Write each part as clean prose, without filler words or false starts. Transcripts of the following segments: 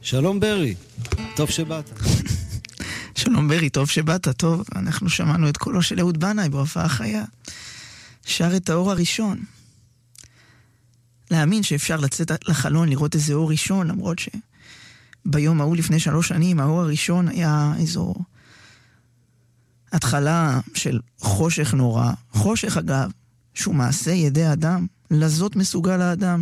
שלום ברי, טוב שבאת. שלום ברי, טוב שבאת, טוב. אנחנו שמענו את קולו של אהוד בנאי בהופעה חיה. שר את האור הראשון. להאמין שאפשר לצאת לחלון לראות איזה אור ראשון, למרות שביום ההוא לפני 3 שנים האור הראשון היה איזו התחלה של חושך נורא. חושך אגב, שהוא מעשה ידי אדם, לזאת מסוגל האדם.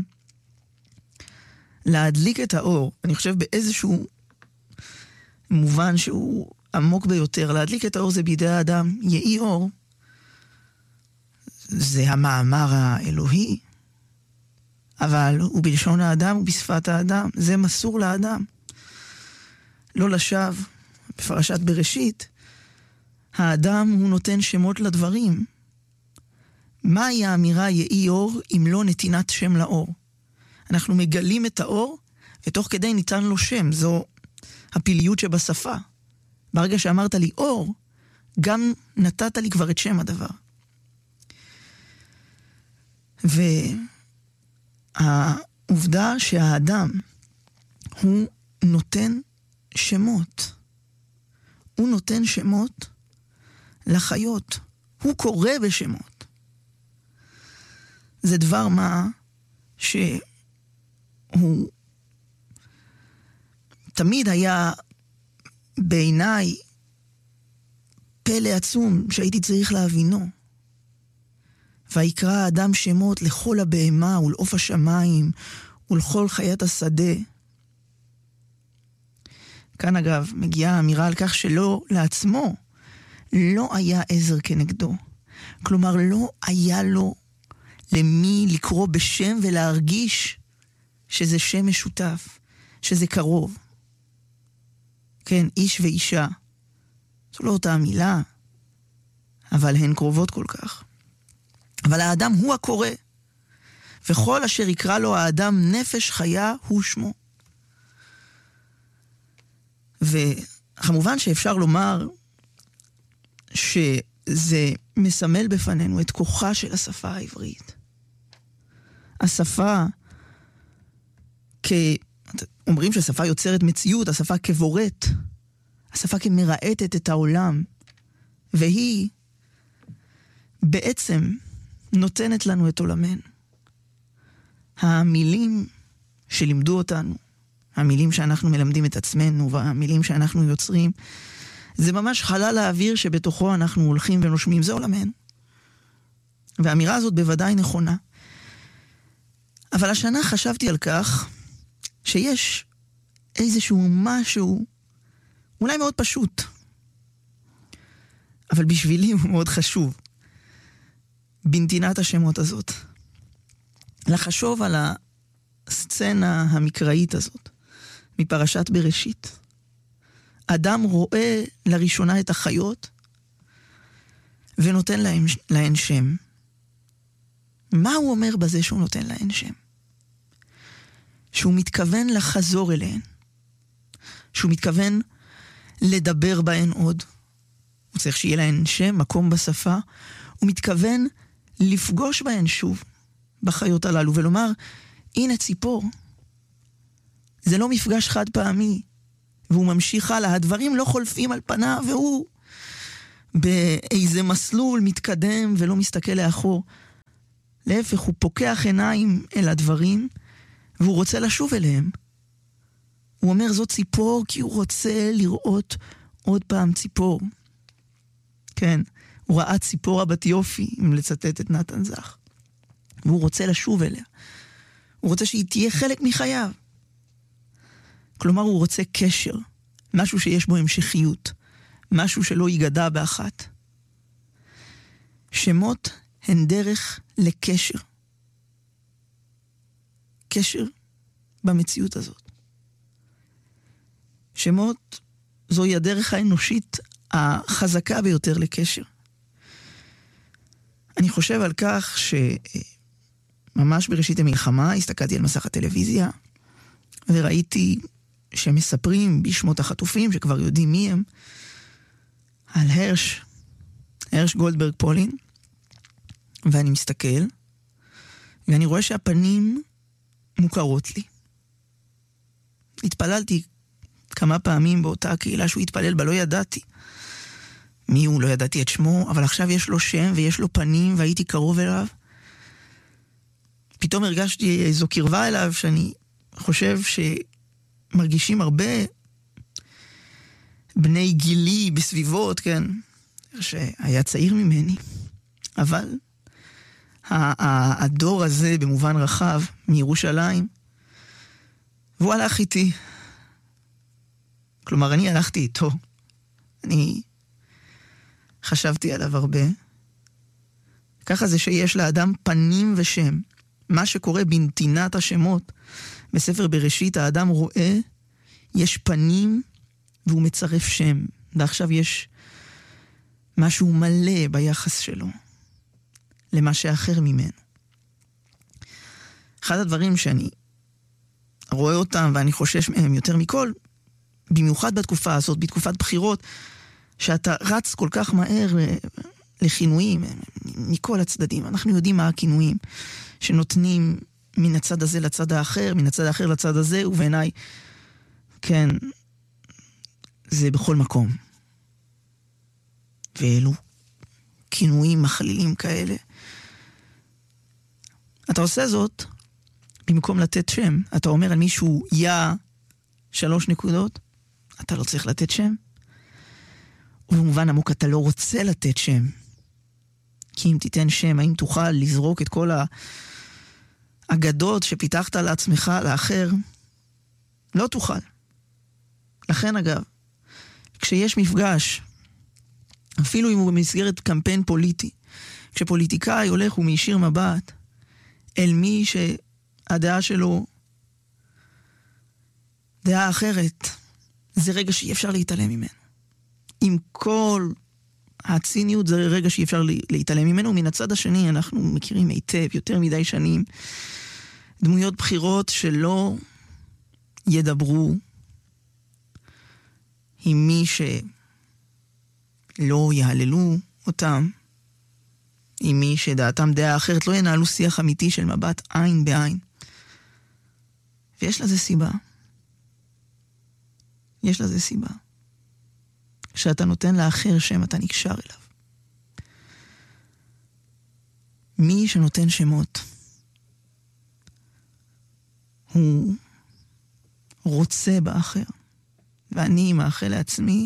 להדליק את האור, אני חושב באיזשהו מובן שהוא עמוק ביותר, להדליק את האור זה בידי האדם. יהי אור, זה המאמר האלוהי, אבל הוא בלשון האדם ובשפת האדם, זה מסור לאדם. לא לשווא, בפרשת בראשית, האדם הוא נותן שמות לדברים. מהי האמירה יהי אור אם לא נתינת שם לאור? אנחנו מגלים את האור, ותוך כדי ניתן לו שם. זו הפיליות שבשפה. ברגע שאמרת לי אור, גם נתת לי כבר את שם הדבר. והעובדה שהאדם הוא נותן שמות. הוא נותן שמות לחיות. הוא קורא בשמות. זה דבר מה שהוא תמיד היה בעיניי פלא עצום שהייתי צריך להבינו. ויקרא האדם שמות לכל הבהמה ולעוף השמיים ולכל חיית השדה. כאן אגב מגיעה האמירה על כך שלא לעצמו לא היה עזר כנגדו. כלומר לא היה לו למי לקרוא בשם ולהרגיש שזה שם משותף, שזה קרוב. כן, איש ואישה. זו לא אותה מילה, אבל הן קרובות כל כך. אבל האדם הוא הקורא, וכל אשר יקרא לו האדם נפש חיה הוא שמו. וכמובן שאפשר לומר שזה מסמל בפנינו את כוחה של השפה העברית. השפה, אומרים שהשפה יוצרת מציאות, השפה כבורט, השפה כמראטת את העולם, והיא בעצם נותנת לנו את עולמנו. המילים שלימדו אותנו, המילים שאנחנו מלמדים את עצמנו, והמילים שאנחנו יוצרים, זה ממש חלל האוויר שבתוכו אנחנו הולכים ונושמים, זה עולמנו. והאמירה הזאת בוודאי נכונה. אבל השנה חשבתי על כך שיש איזשהו משהו, אולי מאוד פשוט, אבל בשבילי הוא מאוד חשוב, בנתינת השמות הזאת. לחשוב על הסצנה המקראית הזאת, מפרשת בראשית. אדם רואה לראשונה את החיות, ונותן להן שם. מה הוא אומר בזה שהוא נותן להן שם? שהוא מתכוון לחזור אליהן. שהוא מתכוון לדבר בהן עוד. הוא צריך שיהיה להן שם, מקום בשפה. הוא מתכוון לפגוש בהן שוב, בחיות הללו, ולומר, הנה ציפור. זה לא מפגש חד פעמי. והוא ממשיך הלאה. הדברים לא חולפים על פניו, והוא באיזה מסלול מתקדם ולא מסתכל לאחור. להפך, הוא פוקח עיניים אל הדברים, והוא רוצה לשוב אליהם. הוא אומר, זאת ציפור, כי הוא רוצה לראות עוד פעם ציפור. כן, הוא ראה ציפורה בת יופי, אם לצטט את נתן זך. והוא רוצה לשוב אליה. הוא רוצה שהיא תהיה חלק מחייו. כלומר, הוא רוצה קשר. משהו שיש בו המשכיות. משהו שלא ייגדע באחת. שמות הן דרך לקשר. קשר במציאות הזאת. שמות זוהי הדרך האנושית החזקה ביותר לקשר. אני חושב על כך שממש בראשית המלחמה הסתכלתי על מסך הטלוויזיה וראיתי שמספרים בשמות החטופים שכבר יודעים מי הם, על הרש גולדברג פולין, ואני מסתכל ואני רואה שהפנים מוכרות לי. התפללתי כמה פעמים באותה קהילה שהוא התפלל בה, לא ידעתי מי הוא, לא ידעתי את שמו, אבל עכשיו יש לו שם ויש לו פנים והייתי קרוב אליו. פתאום הרגשתי איזו קרבה אליו שאני חושב שמרגישים הרבה בני גילי בסביבות, כן, שהיה צעיר ממני, אבל הדור הזה במובן רחב מירושלים, והוא הלך איתי. כלומר, אני הלכתי איתו. אני חשבתי עליו הרבה. ככה זה שיש לאדם פנים ושם. מה שקורה בנתינת השמות, בספר בראשית האדם רואה, יש פנים והוא מצרף שם. ועכשיו יש משהו מלא ביחס שלו למה שאחר ממנו. אחד הדברים שאני רואה אותם ואני חושש מהם יותר מכל, במיוחד בתקופה הזאת, בתקופת בחירות, שאתה רץ כל כך מהר לכינויים מכל הצדדים. אנחנו יודעים מה הכינויים שנותנים מן הצד הזה לצד האחר, מן הצד האחר לצד הזה, ובעיניי, כן, זה בכל מקום. ואלו כינויים מכלילים כאלה. אתה עושה זאת במקום לתת שם. אתה אומר על מישהו יא 3 נקודות, אתה לא צריך לתת שם. ובמובן עמוק אתה לא רוצה לתת שם. כי אם תיתן שם, האם תוכל לזרוק את כל האגדות שפיתחת לעצמך, לאחר? לא תוכל. לכן אגב, כשיש מפגש, אפילו אם הוא במסגרת קמפיין פוליטי, כשפוליטיקאי הולך ומישיר מבט אל מי שהדעה שלו דעה אחרת, זה רגע שאי אפשר להתעלם ממנו. עם כל הציניות זה רגע שאי אפשר להתעלם ממנו. מן הצד השני אנחנו מכירים היטב יותר מדי שנים דמויות בחירות שלא ידברו עם מי שלא יהללו אותם, עם מי שדעתם דעה אחרת, לא ינהלו שיח אמיתי של מבט עין בעין. ויש לזה סיבה. יש לזה סיבה. כשאתה נותן לאחר שם, אתה נקשר אליו. מי שנותן שמות, הוא רוצה באחר. ואני מאחל לעצמי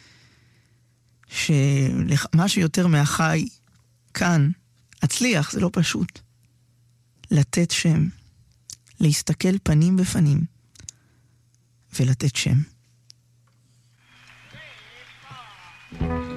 שמה שיותר מהחי כאן, אצליח, זה לא פשוט. לתת שם, להסתכל פנים בפנים, ולתת שם.